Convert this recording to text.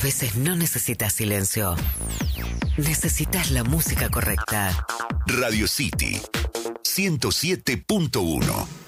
veces no necesitas silencio. Necesitas la música correcta. Radio City 107.1